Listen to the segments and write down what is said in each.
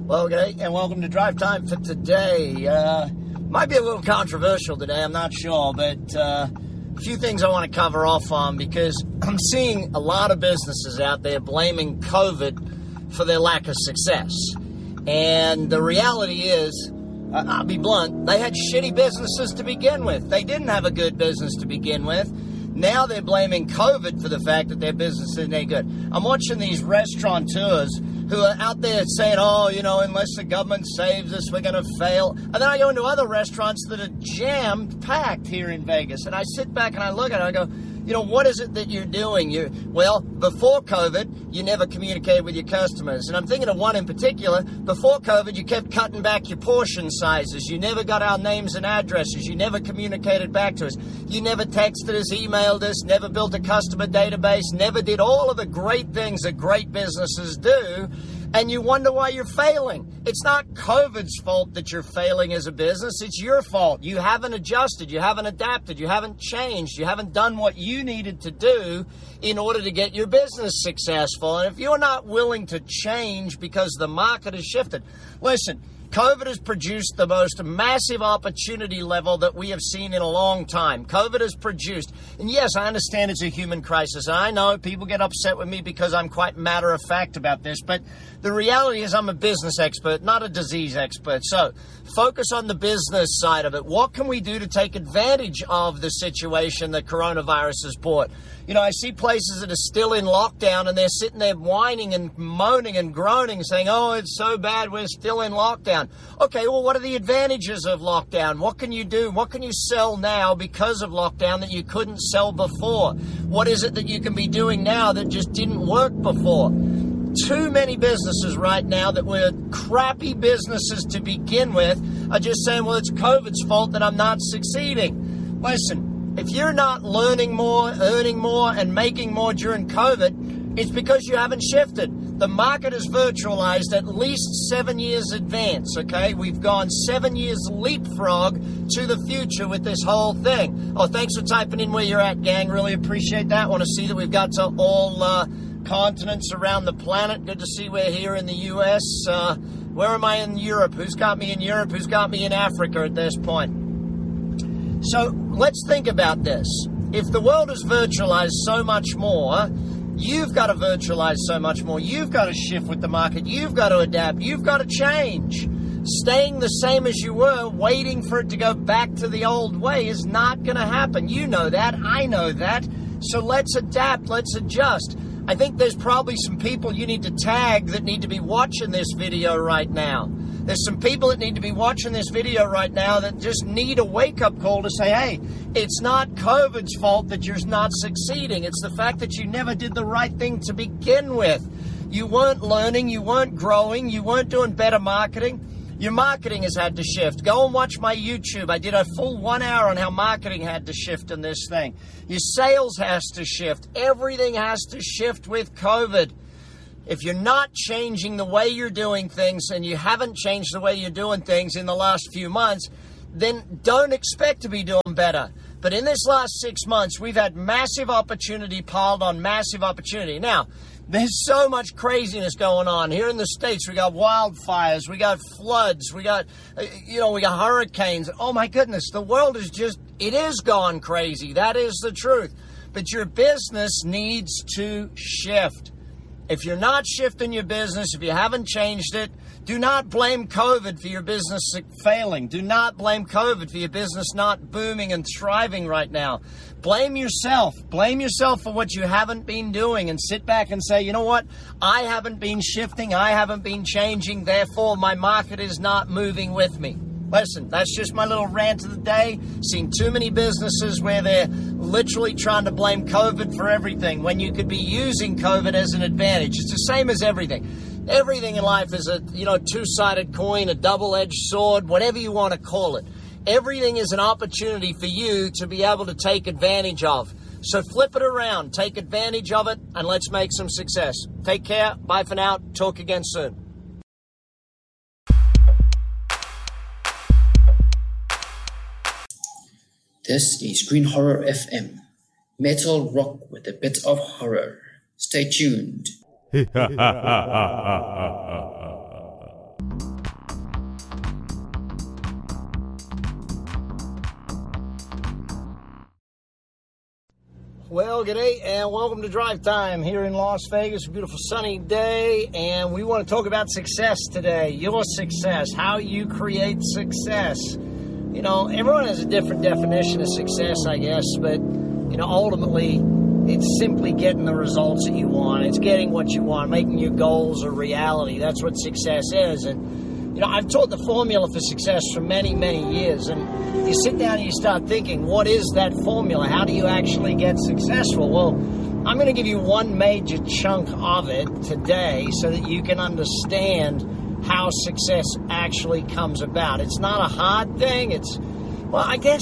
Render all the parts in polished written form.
Well, okay, and welcome to Drive Time for today. Might be a little controversial today, I'm not sure, but a few things I want to cover off on because I'm seeing a lot of businesses out there blaming COVID for their lack of success. And the reality is, I'll be blunt, they had shitty businesses to begin with. They didn't have a good business to begin with. Now they're blaming COVID for the fact that their business isn't any good. I'm watching these restaurateurs who are out there saying, oh, you know, unless the government saves us, we're going to fail. And then I go into other restaurants that are jammed-packed here in Vegas. And I sit back and I look at it and I go, you know, what is it that you're doing? Well, before COVID, you never communicated with your customers. And I'm thinking of one in particular. Before COVID, you kept cutting back your portion sizes. You never got our names and addresses. You never communicated back to us. You never texted us, emailed us, never built a customer database, never did all of the great things that great businesses do. And you wonder why you're failing. It's not COVID's fault that you're failing as a business. It's your fault. You haven't adjusted. You haven't adapted. You haven't changed. You haven't done what you needed to do in order to get your business successful. And if you're not willing to change because the market has shifted, listen, COVID has produced the most massive opportunity level that we have seen in a long time. COVID has produced, and yes, I understand it's a human crisis. And I know people get upset with me because I'm quite matter-of-fact about this, but the reality is I'm a business expert, not a disease expert. So focus on the business side of it. What can we do to take advantage of the situation that coronavirus has brought? You know, I see places that are still in lockdown and they're sitting there whining and moaning and groaning saying, oh, it's so bad, we're still in lockdown. Okay, well, what are the advantages of lockdown? What can you do? What can you sell now because of lockdown that you couldn't sell before? What is it that you can be doing now that just didn't work before? Too many businesses right now that were crappy businesses to begin with are just saying, well, it's COVID's fault that I'm not succeeding. Listen. If you're not learning more, earning more, and making more during COVID, it's because you haven't shifted. The market is virtualized at least 7 years advance, okay? We've gone 7 years leapfrog to the future with this whole thing. Oh, thanks for typing in where you're at, gang. Really appreciate that. Want to see that we've got to all continents around the planet. Good to see we're here in the U.S. Where am I in Europe? Who's got me in Europe? Who's got me in Africa at this point? So let's think about this. If the world is virtualized so much more, you've got to virtualize so much more. You've got to shift with the market. You've got to adapt. You've got to change. Staying the same as you were, waiting for it to go back to the old way is not going to happen. You know that. I know that. So let's adapt. Let's adjust. I think there's probably some people you need to tag that need to be watching this video right now. There's some people that need to be watching this video right now that just need a wake-up call to say, hey, it's not COVID's fault that you're not succeeding. It's the fact that you never did the right thing to begin with. You weren't learning, you weren't growing, you weren't doing better marketing. Your marketing has had to shift. Go and watch my YouTube. I did a full 1 hour on how marketing had to shift in this thing. Your sales has to shift. Everything has to shift with COVID. If you're not changing the way you're doing things and you haven't changed the way you're doing things in the last few months, then don't expect to be doing better. But in this last 6 months, we've had massive opportunity piled on massive opportunity. Now, there's so much craziness going on. Here in the States, we got wildfires, we got floods, we got, we got hurricanes. Oh my goodness, the world is it is gone crazy. That is the truth. But your business needs to shift. If you're not shifting your business, if you haven't changed it, do not blame COVID for your business failing. Do not blame COVID for your business not booming and thriving right now. Blame yourself. Blame yourself for what you haven't been doing and sit back and say, you know what? I haven't been shifting. I haven't been changing. Therefore, my market is not moving with me. Listen, that's just my little rant of the day. Seen too many businesses where they're literally trying to blame COVID for everything when you could be using COVID as an advantage. It's the same as everything. Everything in life is a, two-sided coin, a double-edged sword, whatever you want to call it. Everything is an opportunity for you to be able to take advantage of. So flip it around, take advantage of it, and let's make some success. Take care. Bye for now. Talk again soon. This is Green Horror FM, metal rock with a bit of horror. Stay tuned. Well, g'day and welcome to Drive Time here in Las Vegas. A beautiful sunny day, and we want to talk about success today. Your success, how you create success. You know, everyone has a different definition of success, I guess, but, you know, ultimately it's simply getting the results that you want. It's getting what you want, making your goals a reality. That's what success is. And, you know, I've taught the formula for success for many, many years, and you sit down and you start thinking, what is that formula? How do you actually get successful? Well, I'm going to give you one major chunk of it today so that you can understand how success actually comes about. It's not a hard thing. I guess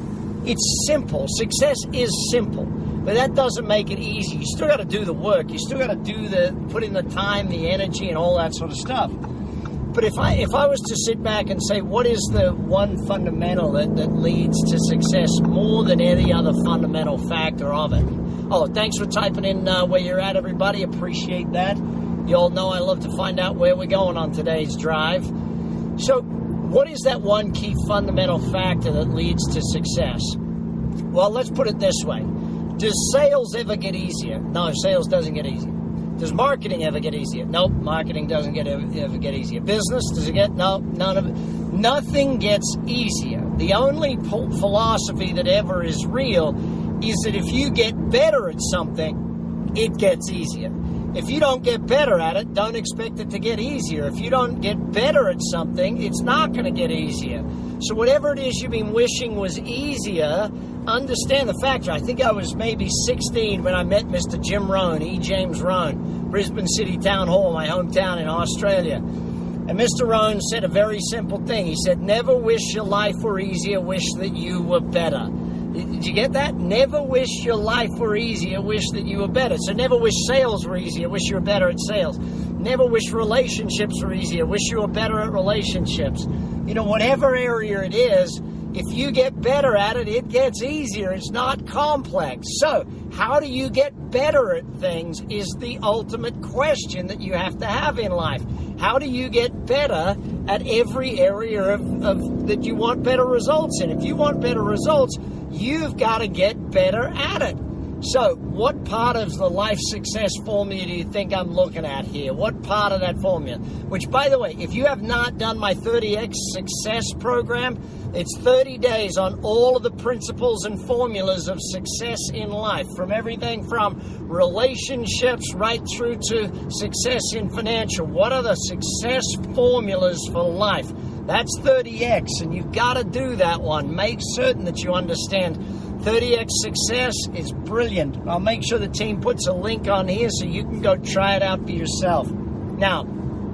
it's simple. Success is simple, but that doesn't make it easy. You still got to do the work. You still got to put in the time, the energy, and all that sort of stuff. But if I was to sit back and say, what is the one fundamental that leads to success more than any other fundamental factor of it? Oh, thanks for typing in where you're at, everybody. Appreciate that. You all know I love to find out where we're going on today's drive. So, what is that one key fundamental factor that leads to success? Well, let's put it this way. Does sales ever get easier? No, sales doesn't get easier. Does marketing ever get easier? Nope, marketing doesn't ever get easier. Business, does it get? No, none of it. Nothing gets easier. The only philosophy that ever is real is that if you get better at something, it gets easier. If you don't get better at it, don't expect it to get easier. If you don't get better at something, it's not going to get easier. So whatever it is you've been wishing was easier, understand the factor. I think I was maybe 16 when I met Mr. Jim Rohn, E. James Rohn, Brisbane City Town Hall, my hometown in Australia. And Mr. Rohn said a very simple thing. He said, never wish your life were easier, wish that you were better. Did you get that? Never wish your life were easier, wish that you were better. So never wish sales were easier, wish you were better at sales. Never wish relationships were easier, wish you were better at relationships. You know, whatever area it is, if you get better at it, it gets easier. It's not complex. So how do you get better at things is the ultimate question that you have to have in life. How do you get better at every area of that you want better results in? If you want better results, you've got to get better at it. So what part of the life success formula do you think I'm looking at here? What part of that formula? Which, by the way, if you have not done my 30X success program, it's 30 days on all of the principles and formulas of success in life, from everything from relationships right through to success in financial. What are the success formulas for life? That's 30X, and you've got to do that one. Make certain that you understand 30X success is brilliant. I'll make sure the team puts a link on here so you can go try it out for yourself. Now,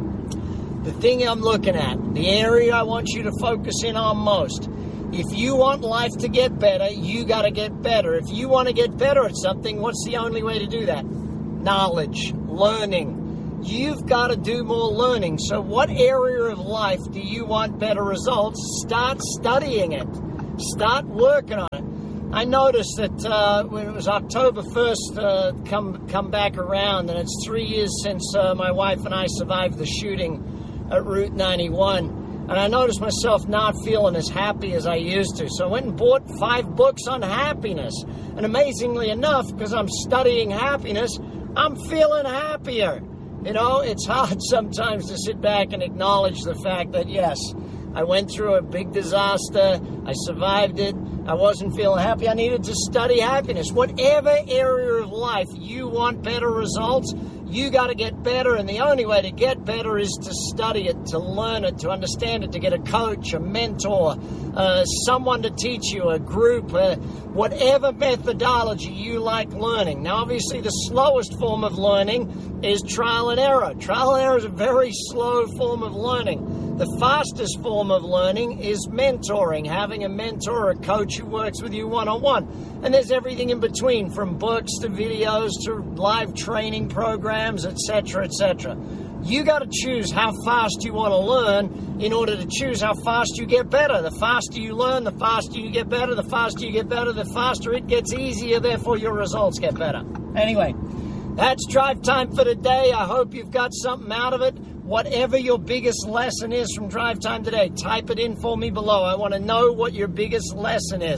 the thing I'm looking at, the area I want you to focus in on most, if you want life to get better, you got to get better. If you want to get better at something, what's the only way to do that? Knowledge, learning. You've got to do more learning. So what area of life do you want better results? Start studying it. Start working on it. I noticed that when it was October 1st, come back around, and it's 3 years since my wife and I survived the shooting at Route 91, and I noticed myself not feeling as happy as I used to. So I went and bought 5 books on happiness, and amazingly enough, because I'm studying happiness, I'm feeling happier. You know, it's hard sometimes to sit back and acknowledge the fact that, yes, I went through a big disaster, I survived it, I wasn't feeling happy, I needed to study happiness. Whatever area of life you want better results, you got to get better, and the only way to get better is to study it, to learn it, to understand it, to get a coach, a mentor, someone to teach you, a group, whatever methodology you like learning. Now, obviously, the slowest form of learning is trial and error. Trial and error is a very slow form of learning. The fastest form of learning is mentoring, having a mentor or a coach who works with you one-on-one. And there's everything in between, from books to videos to live training programs, etc., etc. You got to choose how fast you want to learn in order to choose how fast you get better. The faster you learn, the faster you get better. The faster you get better, the faster it gets easier. Therefore, your results get better. Anyway, that's Drive Time for today. I hope you've got something out of it. Whatever your biggest lesson is from Drive Time today, type it in for me below. I want to know what your biggest lesson is.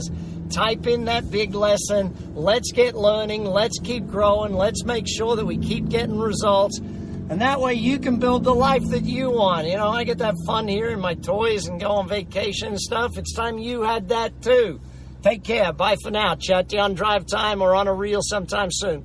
type in that big lesson. Let's get learning. Let's keep growing. Let's make sure that we keep getting results. And that way you can build the life that you want. You know, I get that fun here in my toys and go on vacation and stuff. It's time you had that too. Take care. Bye for now. Chat to you on Drive Time or on a reel sometime soon.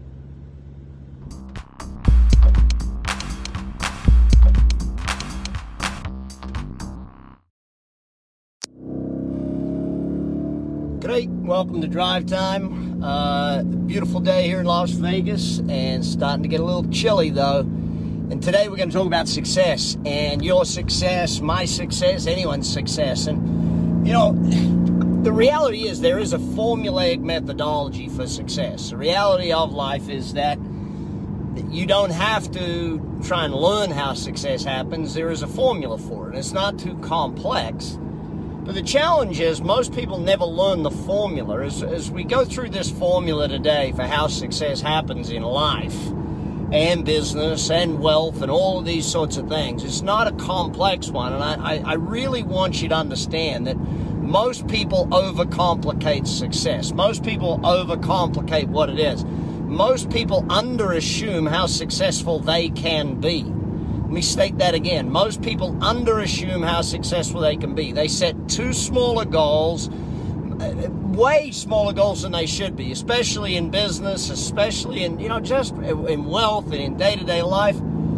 Great. Welcome to Drive Time. Beautiful day here in Las Vegas and starting to get a little chilly though. And today we're going to talk about success and your success, my success, anyone's success. And, you know, the reality is there is a formulaic methodology for success. The reality of life is that you don't have to try and learn how success happens. There is a formula for it. It's not too complex. But the challenge is most people never learn the formula. As we go through this formula today for how success happens in life and business and wealth and all of these sorts of things, it's not a complex one. And I really want you to understand that most people overcomplicate success. Most people overcomplicate what it is. Most people underassume how successful they can be. Let me state that again. Most people underassume how successful they can be. They set too smaller goals, way smaller goals than they should be, especially in business, especially in, just in wealth and in day-to-day life.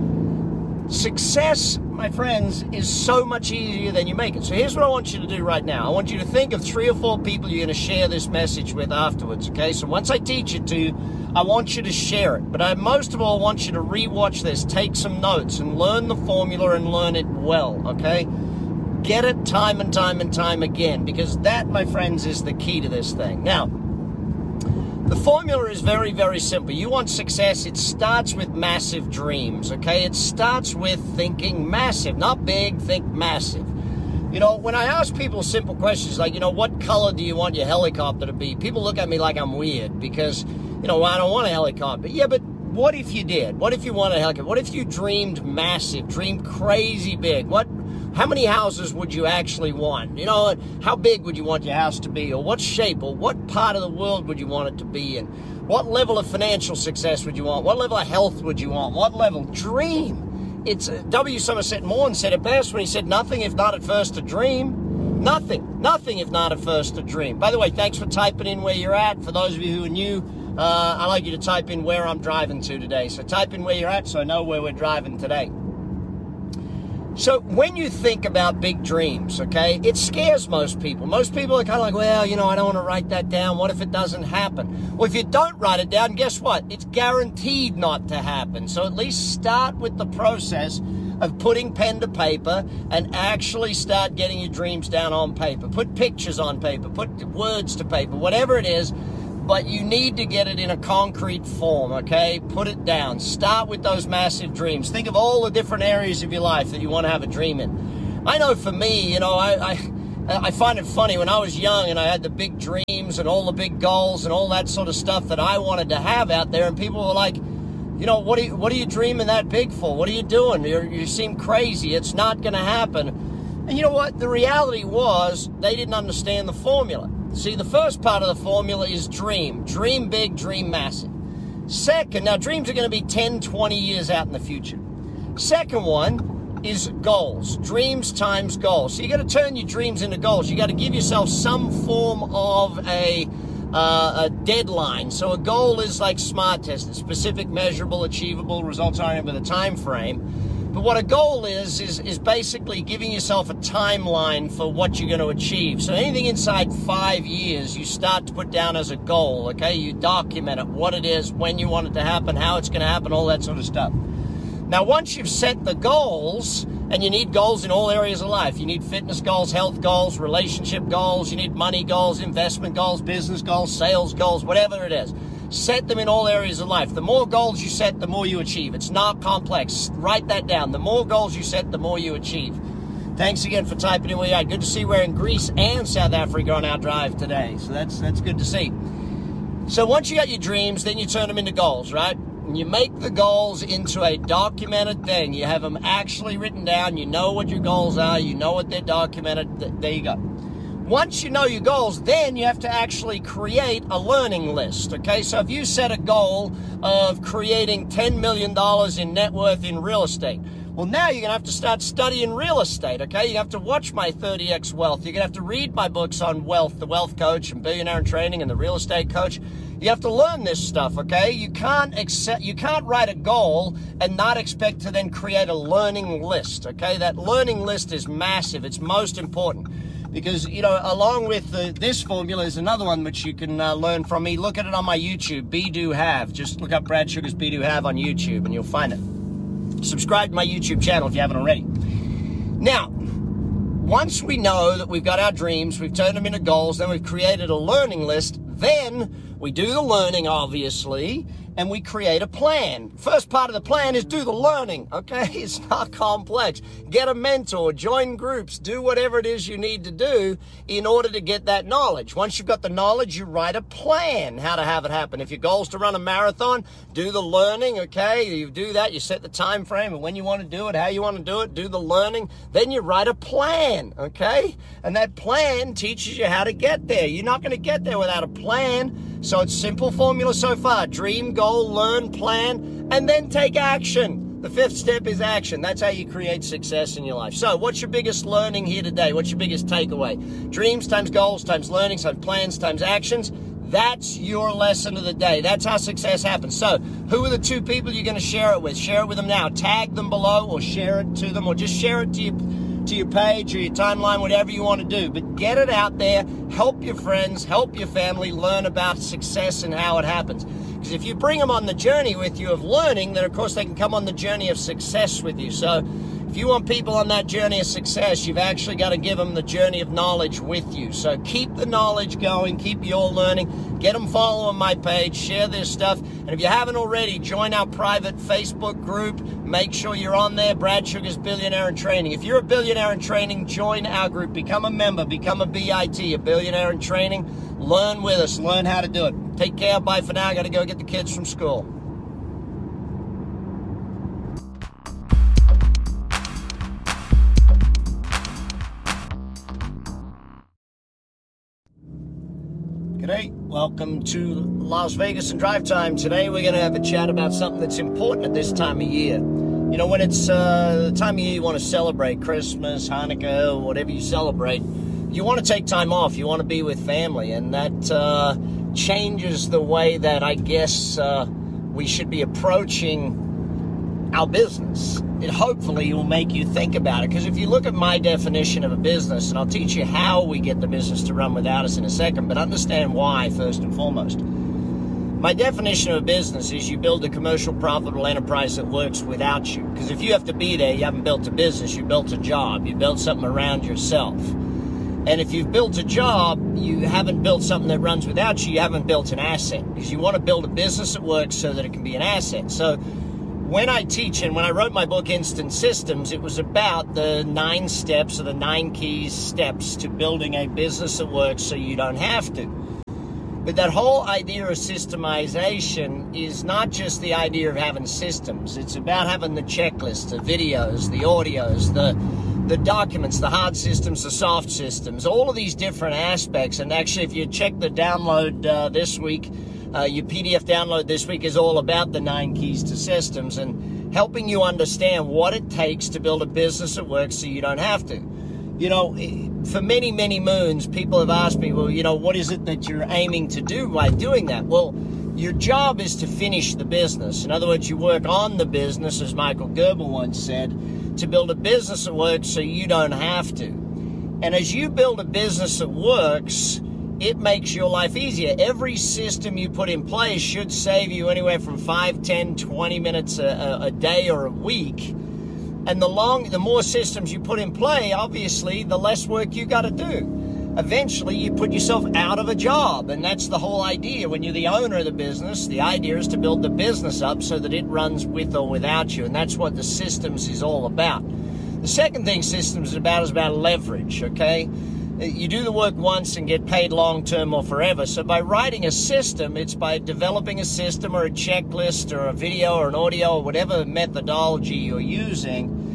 Success, my friends, is so much easier than you make it. So here's what I want you to do right now. I want you to think of 3 or 4 people you're going to share this message with afterwards, okay? So once I teach it to you, I want you to share it. But I most of all want you to rewatch this, take some notes, and learn the formula and learn it well, okay? Get it time and time and time again, because that, my friends, is the key to this thing. Now, the formula is very, very simple. You want success, it starts with massive dreams, okay? It starts with thinking massive, not big, think massive. You know, when I ask people simple questions like, what color do you want your helicopter to be? People look at me like I'm weird because, I don't want a helicopter. Yeah, but what if you did? What if you wanted a helicopter? What if you dreamed massive, dreamed crazy big? How many houses would you actually want? How big would you want your house to be? Or what shape? Or what part of the world would you want it to be in? What level of financial success would you want? What level of health would you want? What level? Dream. It's W. Somerset Maugham said it best when he said, nothing if not at first a dream. Nothing if not at first a dream. By the way, thanks for typing in where you're at. For those of you who are new, I'd like you to type in where I'm driving to today. So type in where you're at so I know where we're driving today. So when you think about big dreams, okay, it scares most people. Most people are kind of like, well, I don't want to write that down. What if it doesn't happen? Well, if you don't write it down, guess what? It's guaranteed not to happen. So at least start with the process of putting pen to paper and actually start getting your dreams down on paper. Put pictures on paper, put words to paper, whatever it is. But you need to get it in a concrete form, okay? Put it down. Start with those massive dreams. Think of all the different areas of your life that you want to have a dream in. I know for me, I find it funny when I was young and I had the big dreams and all the big goals and all that sort of stuff that I wanted to have out there, and people were like, what are you dreaming that big for? What are you doing? You seem crazy. It's not going to happen. And you know what? The reality was they didn't understand the formula. See, the first part of the formula is dream. Dream big, dream massive. Second, now dreams are going to be 10, 20 years out in the future. Second one is goals. Dreams times goals. So you got to turn your dreams into goals. You got to give yourself some form of a deadline. So a goal is like SMART test, specific, measurable, achievable, results-oriented with a time frame. But what a goal is basically giving yourself a timeline for what you're going to achieve. So anything inside 5 years, you start to put down as a goal, okay? You document it, what it is, when you want it to happen, how it's going to happen, all that sort of stuff. Now, once you've set the goals, and you need goals in all areas of life. You need fitness goals, health goals, relationship goals. You need money goals, investment goals, business goals, sales goals, whatever it is. Set them in all areas of life. The more goals you set, the more you achieve. It's not complex. Write that down. The more goals you set, the more you achieve. Thanks again for typing in where you're at. Good to see we're in Greece and South Africa on our drive today. So that's good to see. So once you got your dreams, then you turn them into goals, right? And you make the goals into a documented thing. You have them actually written down. You know what your goals are. You know what they're documented. There you go. Once you know your goals, then you have to actually create a learning list, okay? So if you set a goal of creating $10 million in net worth in real estate, well, now you're going to have to start studying real estate, okay? You have to watch my 30X Wealth. You're going to have to read my books on wealth, The Wealth Coach and Billionaire in Training and The Real Estate Coach. You have to learn this stuff, okay? You can't write a goal and not expect to then create a learning list, okay? That learning list is massive. It's most important. Because, you know, along with this formula is another one which you can learn from me. Look at it on my YouTube, Be Do Have. Just look up Brad Sugar's Be Do Have on YouTube and you'll find it. Subscribe to my YouTube channel if you haven't already. Now, once we know that we've got our dreams, we've turned them into goals, then we've created a learning list, then we do the learning, obviously, and we create a plan. First part of the plan is do the learning, okay? It's not complex. Get a mentor, join groups, do whatever it is you need to do in order to get that knowledge. Once you've got the knowledge, you write a plan how to have it happen. If your goal is to run a marathon, do the learning, okay? You do that, you set the time frame and when you want to do it, how you want to do the learning, then you write a plan, okay? And that plan teaches you how to get there. You're not going to get there without a plan. So it's simple formula so far. Dream, goal, learn, plan, and then take action. The fifth step is action. That's how you create success in your life. So what's your biggest learning here today? What's your biggest takeaway? Dreams times goals times learning times plans times actions. That's your lesson of the day. That's how success happens. So who are the two people you're going to share it with? Share it with them now. Tag them below or share it to them or just share it to your page or your timeline, whatever you want to do. But get it out there, help your friends, help your family learn about success and how it happens. Because if you bring them on the journey with you of learning, then of course they can come on the journey of success with you. So if you want people on that journey of success, you've actually got to give them the journey of knowledge with you. So keep the knowledge going, keep your learning, get them following my page, share this stuff. And if you haven't already, join our private Facebook group. Make sure you're on there, Brad Sugar's Billionaire in Training. If you're a billionaire in training, join our group. Become a member, become a BIT, a Billionaire in Training. Learn with us, learn how to do it. Take care, bye for now. I got to go get the kids from school. G'day, welcome to Las Vegas and Drive Time. Today we're going to have a chat about something that's important at this time of year. You know, when it's the time of year you want to celebrate, Christmas, Hanukkah, whatever you celebrate, you want to take time off, you want to be with family, and that changes the way that I guess we should be approaching our business. It hopefully will make you think about it, because if you look at my definition of a business, and I'll teach you how we get the business to run without us in a second, but understand why first and foremost. My definition of a business is you build a commercial profitable enterprise that works without you. Because if you have to be there, you haven't built a business, you built a job, you built something around yourself. And if you've built a job, you haven't built something that runs without you, you haven't built an asset. Because you want to build a business that works so that it can be an asset. So when I teach, and when I wrote my book, Instant Systems, it was about the 9 steps or the 9 keys steps to building a business that works so you don't have to. But that whole idea of systemization is not just the idea of having systems. It's about having the checklists, the videos, the audios, the documents, the hard systems, the soft systems, all of these different aspects. And actually, if you check the download this week, your PDF download this week is all about the 9 keys to systems and helping you understand what it takes to build a business that works so you don't have to. You know, for many, many moons, people have asked me, well, you know, what is it that you're aiming to do by doing that? Well, your job is to finish the business. In other words, you work on the business, as Michael Gerber once said, to build a business that works so you don't have to. And as you build a business that works, it makes your life easier. Every system you put in place should save you anywhere from 5, 10, 20 minutes a day or a week. And the more systems you put in play, obviously, the less work you got to do. Eventually, you put yourself out of a job. And that's the whole idea. When you're the owner of the business, the idea is to build the business up so that it runs with or without you. And that's what the systems is all about. The second thing systems is about leverage, okay? You do the work once and get paid long-term or forever. So by writing a system, it's by developing a system or a checklist or a video or an audio or whatever methodology you're using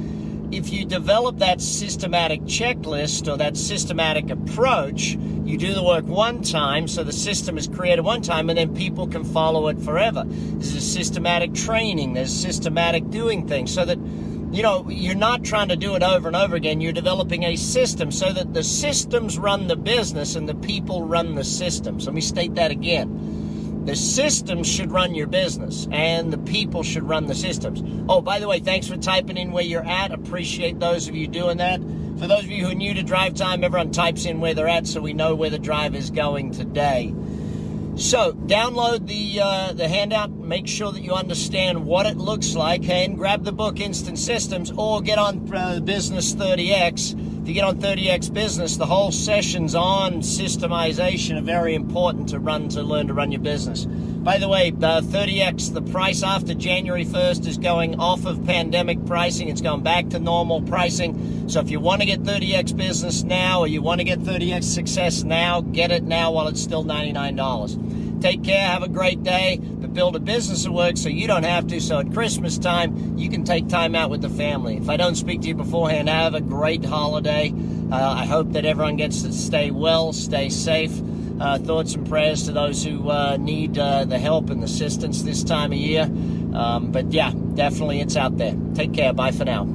if you develop that systematic checklist or that systematic approach, you do the work one time, so the system is created one time, and then people can follow it forever. There's a systematic training, there's systematic doing things, so that, you know, you're not trying to do it over and over again. You're developing a system so that the systems run the business and the people run the systems. Let me state that again. The systems should run your business, and the people should run the systems. Oh, by the way, thanks for typing in where you're at. Appreciate those of you doing that. For those of you who are new to Drive Time, everyone types in where they're at so we know where the drive is going today. So, download the handout. Make sure that you understand what it looks like, and grab the book Instant Systems, or get on Business 30X. If you get on 30X Business, the whole sessions on systemization are very important to learn to run your business. By the way, 30X, the price after January 1st is going off of pandemic pricing. It's going back to normal pricing. So if you want to get 30X Business now, or you want to get 30X Success now, get it now while it's still $99. Take care, have a great day, but build a business at work so you don't have to, so at Christmas time, you can take time out with the family. If I don't speak to you beforehand, have a great holiday. I hope that everyone gets to stay well, stay safe. Thoughts and prayers to those who need the help and assistance this time of year. But yeah, definitely it's out there. Take care. Bye for now.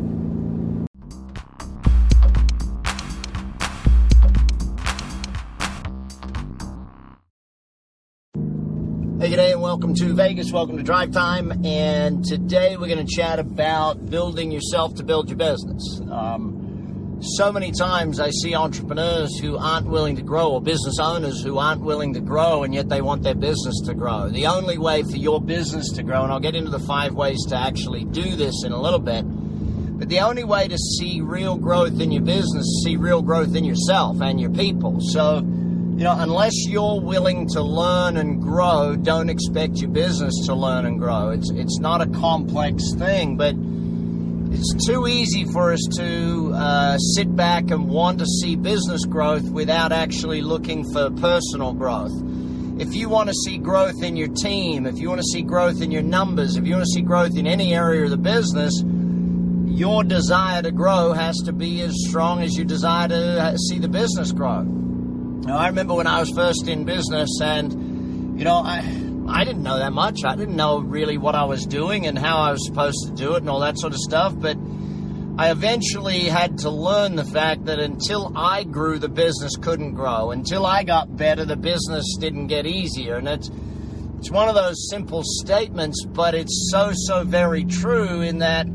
Hey, g'day, and welcome to Vegas. Welcome to Drive Time. And today we're going to chat about building yourself to build your business. So many times I see entrepreneurs who aren't willing to grow, or business owners who aren't willing to grow, and yet they want their business to grow. The only way for your business to grow, and I'll get into the 5 ways to actually do this in a little bit, but the only way to see real growth in your business, see real growth in yourself and your people. So, you know, unless you're willing to learn and grow, don't expect your business to learn and grow. It's not a complex thing, but it's too easy for us to sit back and want to see business growth without actually looking for personal growth. If you want to see growth in your team, if you want to see growth in your numbers, if you want to see growth in any area of the business, your desire to grow has to be as strong as your desire to see the business grow. Now, I remember when I was first in business, and, you know, I didn't know that much. I didn't know really what I was doing and how I was supposed to do it and all that sort of stuff. But I eventually had to learn the fact that until I grew, the business couldn't grow. Until I got better, the business didn't get easier. And it's one of those simple statements, but it's so very true in that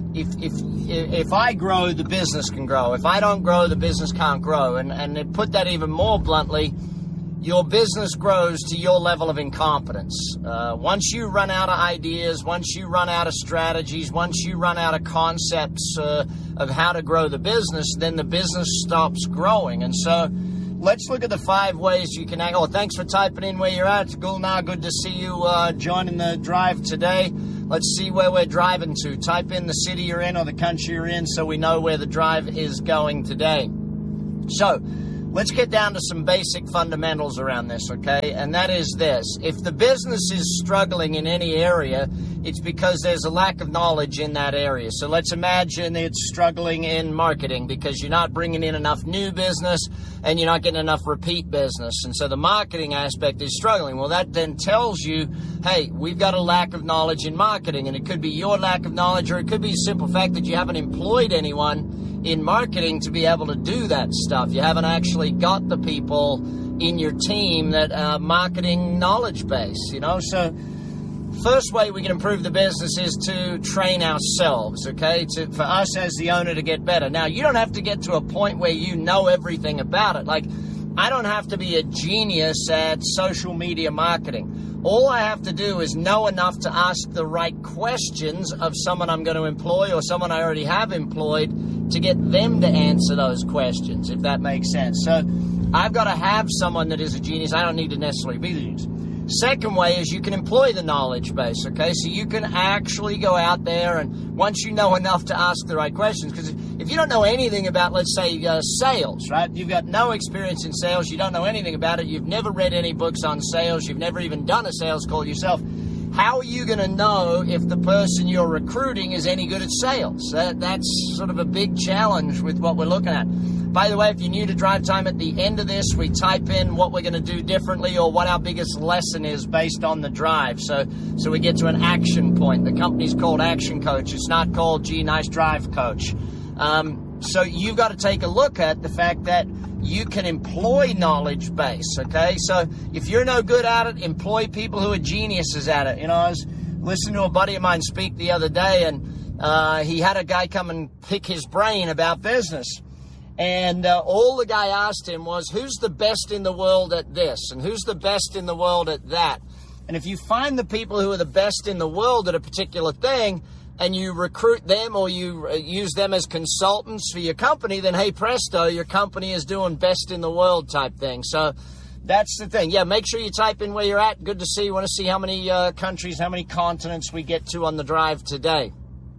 if I grow, the business can grow. If I don't grow, the business can't grow. And to put that even more bluntly, your business grows to your level of incompetence. Once you run out of ideas, once you run out of strategies, once you run out of concepts of how to grow the business, then the business stops growing. And so let's look at the 5 ways you can act. Oh, thanks for typing in where you're at. Gulnar, good to see you joining the drive today. Let's see where we're driving to. Type in the city you're in or the country you're in so we know where the drive is going today. So let's get down to some basic fundamentals around this, okay? And that is this. If the business is struggling in any area, it's because there's a lack of knowledge in that area. So let's imagine it's struggling in marketing because you're not bringing in enough new business and you're not getting enough repeat business. And so the marketing aspect is struggling. Well, that then tells you, hey, we've got a lack of knowledge in marketing. And it could be your lack of knowledge, or it could be a simple fact that you haven't employed anyone in marketing to be able to do that stuff. You haven't actually got the people in your team that are marketing knowledge base, you know? So first way we can improve the business is to train ourselves, okay? For us as the owner to get better. Now, you don't have to get to a point where you know everything about it. Like, I don't have to be a genius at social media marketing. All I have to do is know enough to ask the right questions of someone I'm going to employ or someone I already have employed to get them to answer those questions, if that makes sense. So I've got to have someone that is a genius. I don't need to necessarily be the genius. Second way is you can employ the knowledge base, okay? So you can actually go out there, and once you know enough to ask the right questions, because if you don't know anything about, let's say, sales, right? You've got no experience in sales, you don't know anything about it, you've never read any books on sales, you've never even done a sales call yourself, how are you going to know if the person you're recruiting is any good at sales? That's sort of a big challenge with what we're looking at. By the way, if you're new to Drive Time, at the end of this, we type in what we're going to do differently or what our biggest lesson is based on the drive. So we get to an action point. The company's called Action Coach. It's not called Gee, Nice Drive Coach. So you've got to take a look at the fact that you can employ knowledge base, okay? So if you're no good at it, employ people who are geniuses at it. You know, I was listening to a buddy of mine speak the other day, and he had a guy come and pick his brain about business. And all the guy asked him was, who's the best in the world at this? And who's the best in the world at that? And if you find the people who are the best in the world at a particular thing, and you recruit them or you use them as consultants for your company, then hey presto, your company is doing best in the world type thing. So that's the thing. Yeah, make sure you type in where you're at. Good to see. You want to see how many countries, how many continents we get to on the drive today.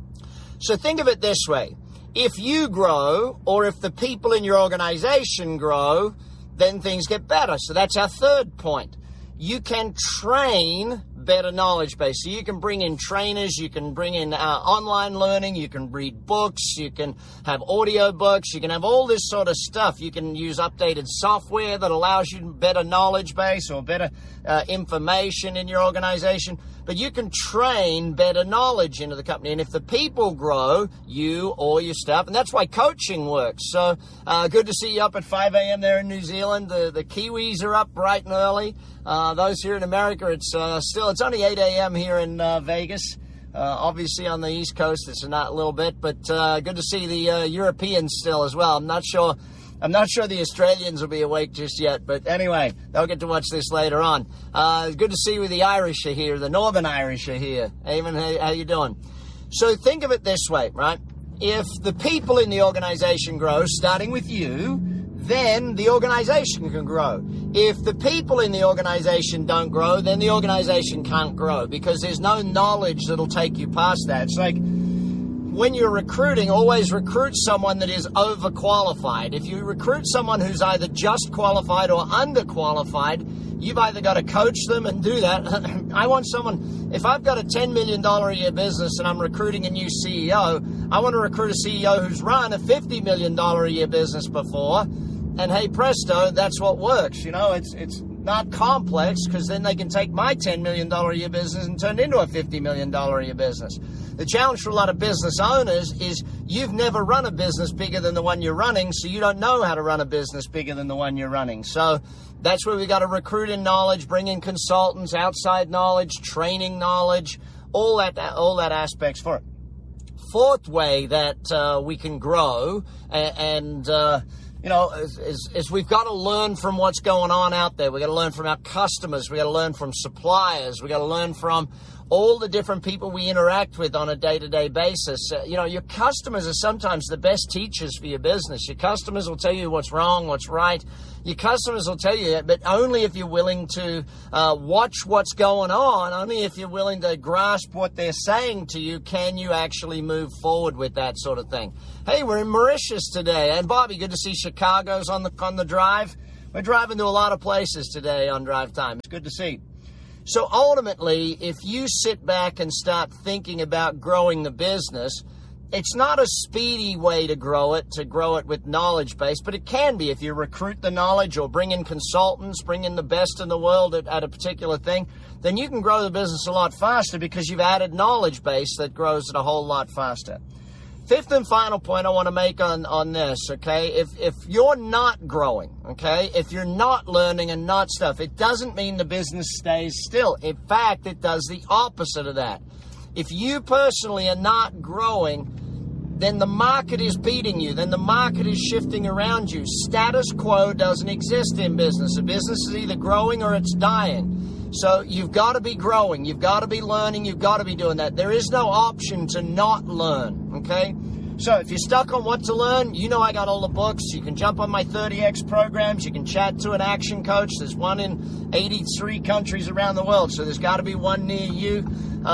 So think of it this way. If you grow, or if the people in your organization grow, then things get better. So that's our third point. You can train better knowledge base. So you can bring in trainers, you can bring in online learning, you can read books, you can have audio books, you can have all this sort of stuff. You can use updated software that allows you better knowledge base or better information in your organization. But you can train better knowledge into the company. And if the people grow, you or your staff, and that's why coaching works. So good to see you up at 5 a.m. there in New Zealand. The Kiwis are up bright and early. Those here in America, it's only 8 a.m. here in Vegas. Obviously on the East Coast, it's not a little bit, but good to see the Europeans still as well. I'm not sure the Australians will be awake just yet, but anyway, they'll get to watch this later on. Good to see the Irish are here, the Northern Irish are here. Eamon, how you doing? So think of it this way, right? If the people in the organization grow, starting with you, then the organization can grow. If the people in the organization don't grow, then the organization can't grow because there's no knowledge that'll take you past that. It's like when you're recruiting, always recruit someone that is overqualified. If you recruit someone who's either just qualified or underqualified, you've either got to coach them and do that. I want someone, if I've got a $10 million a year business and I'm recruiting a new CEO, I want to recruit a CEO who's run a $50 million a year business before. And hey presto, that's what works. You know, it's not complex because then they can take my $10 million a year business and turn it into a $50 million a year business. The challenge for a lot of business owners is you've never run a business bigger than the one you're running, so you don't know how to run a business bigger than the one you're running. So that's where we got to recruit in knowledge, bring in consultants, outside knowledge, training knowledge, all that aspects for it. Fourth way that we can grow and you know, is we've got to learn from what's going on out there. We've got to learn from our customers. We've got to learn from suppliers. We've got to learn from all the different people we interact with on a day-to-day basis. You know, your customers are sometimes the best teachers for your business. Your customers will tell you what's wrong, what's right. Your customers will tell you that, but only if you're willing to watch what's going on, only if you're willing to grasp what they're saying to you, can you actually move forward with that sort of thing. Hey, we're in Mauritius today. And Bobby, good to see Chicago's on the drive. We're driving to a lot of places today on Drive Time. It's good to see. So ultimately, if you sit back and start thinking about growing the business, it's not a speedy way to grow it with knowledge base, but it can be if you recruit the knowledge or bring in consultants, bring in the best in the world at a particular thing, then you can grow the business a lot faster because you've added knowledge base that grows it a whole lot faster. Fifth and final point I want to make on this, okay? If you're not growing, okay, if you're not learning and not stuff, it doesn't mean the business stays still. In fact, it does the opposite of that. If you personally are not growing, then the market is beating you. Then the market is shifting around you. Status quo doesn't exist in business. A business is either growing or it's dying. So you've got to be growing. You've got to be learning. You've got to be doing that. There is no option to not learn, okay? So if you're stuck on what to learn, you know I got all the books. You can jump on my 30X programs. You can chat to an action coach. There's one in 83 countries around the world, so there's got to be one near you.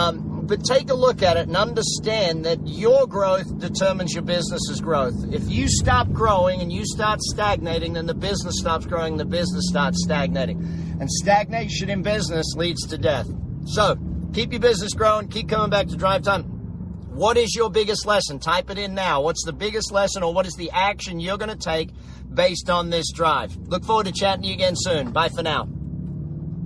But take a look at it and understand that your growth determines your business's growth. If you stop growing and you start stagnating, then the business stops growing, the business starts stagnating. And stagnation in business leads to death. So Keep your business growing. Keep coming back to Drive Time. What is your biggest lesson? Type it in now. What's the biggest lesson, or what is the action you're going to take based on this drive? Look forward to chatting to you again soon. Bye for now.